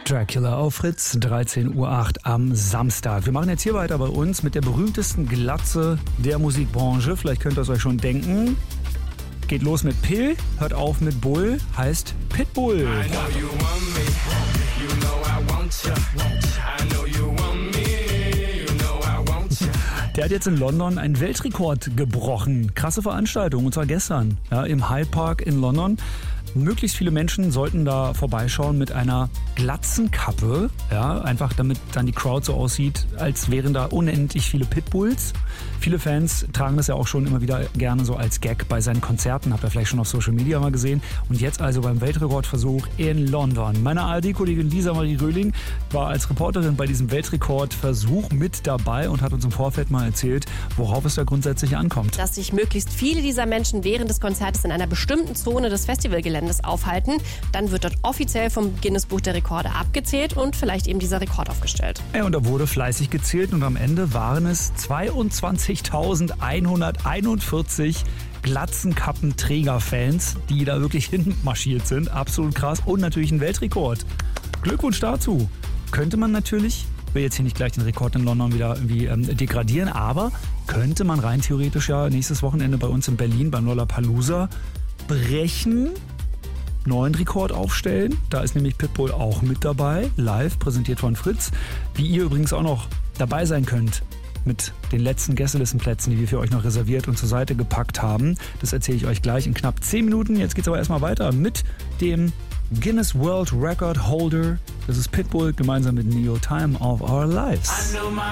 Dracula auf Fritz, 13:08 Uhr am Samstag. Wir machen jetzt hier weiter bei uns mit der berühmtesten Glatze der Musikbranche. Vielleicht könnt ihr es euch schon denken. Geht los mit Pill, hört auf mit Bull, heißt Pitbull. Der hat jetzt in London einen Weltrekord gebrochen. Krasse Veranstaltung, und zwar gestern, ja, im Hyde Park in London. Möglichst viele Menschen sollten da vorbeischauen mit einer Glatzenkappe, ja, einfach damit dann die Crowd so aussieht, als wären da unendlich viele Pitbulls. Viele Fans tragen das ja auch schon immer wieder gerne so als Gag bei seinen Konzerten, habt ihr vielleicht schon auf Social Media mal gesehen. Und jetzt also beim Weltrekordversuch in London. Meine ARD-Kollegin Lisa Marie Röhling war als Reporterin bei diesem Weltrekordversuch mit dabei und hat uns im Vorfeld mal erzählt, worauf es da grundsätzlich ankommt. Dass sich möglichst viele dieser Menschen während des Konzertes in einer bestimmten Zone des Festivalgeländes aufhalten. Dann wird dort offiziell vom Guinness-Buch der Rekorde abgezählt und vielleicht eben dieser Rekord aufgestellt. Ja, und da wurde fleißig gezählt und am Ende waren es 22.141 Glatzenkappenträger-Fans, die da wirklich hinmarschiert sind. Absolut krass. Und natürlich ein Weltrekord. Glückwunsch dazu. Könnte man natürlich, ich will jetzt hier nicht gleich den Rekord in London wieder irgendwie degradieren, aber könnte man rein theoretisch ja nächstes Wochenende bei uns in Berlin beim Lollapalooza brechen, neuen Rekord aufstellen. Da ist nämlich Pitbull auch mit dabei, live, präsentiert von Fritz. Wie ihr übrigens auch noch dabei sein könnt mit den letzten Gästelistenplätzen, die wir für euch noch reserviert und zur Seite gepackt haben. Das erzähle ich euch gleich in knapp 10 Minuten. Jetzt geht's aber erstmal weiter mit dem Guinness World Record Holder. Das ist Pitbull gemeinsam mit Neo, Time of Our Lives.